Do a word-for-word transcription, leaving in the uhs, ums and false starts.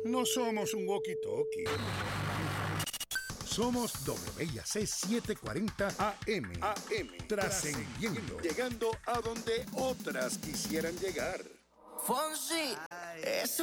No somos un walkie-talkie. Somos W I A C setecientos cuarenta A M. A M. Trascendiendo. Llegando a donde otras quisieran llegar. Fonsi, es